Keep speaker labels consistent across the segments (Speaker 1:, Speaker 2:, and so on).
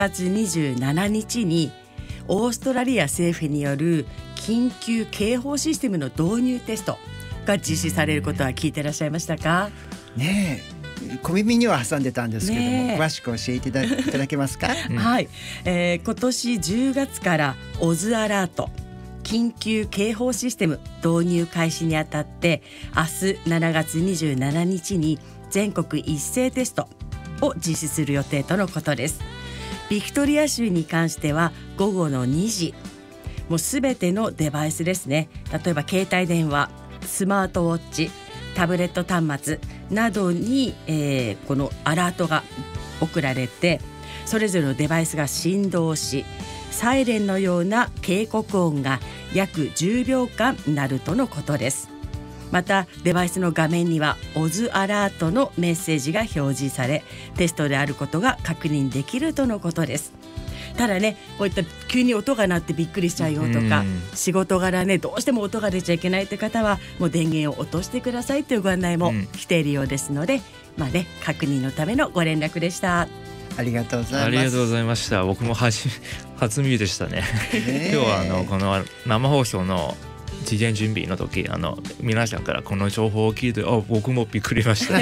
Speaker 1: 月27日にオーストラリア政府による緊急警報システムの導入テストが実施されることは聞いてらっしゃいましたか？
Speaker 2: ねえ、小耳には挟んでたんですけども、詳しく教えていただけますか？
Speaker 1: はい、今年10月からオズアラート緊急警報システム導入開始にあたって明日7月27日に全国一斉テストを実施する予定とのことです。ビクトリア州に関しては午後の2時、もうすべてのデバイスですね、例えば携帯電話、スマートウォッチ、タブレット端末などに、このアラートが送られて、それぞれのデバイスが振動し、サイレンのような警告音が約10秒間鳴るとのことです。またデバイスの画面にはオズアラートのメッセージが表示され、テストであることが確認できるとのことです。ただね、こういった急に音が鳴ってびっくりしちゃうよとか、仕事柄ねどうしても音が出ちゃいけないという方はもう電源を落としてくださいというご案内も来ているようですので、確認のためのご連絡でした。
Speaker 2: ありがとうございます。
Speaker 3: ありがとうございました。僕も初耳でしたね。今日はこの生放送の事前準備の時、皆さんからこの情報を聞いて、僕もびっくりしました。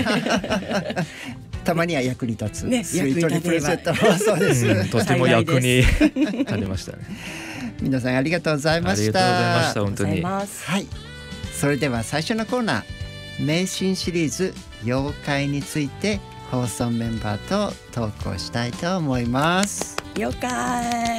Speaker 2: たまには役に立つ、
Speaker 1: ね、
Speaker 2: スイートリプレゼントそうです、
Speaker 3: とても役に立てましたね。
Speaker 2: 皆さんありがとうございました。
Speaker 3: ありがとうございました。本当に。
Speaker 2: はい、それでは最初のコーナー、迷信シリーズ妖怪について放送メンバーとトークをしたいと思います。
Speaker 1: 妖怪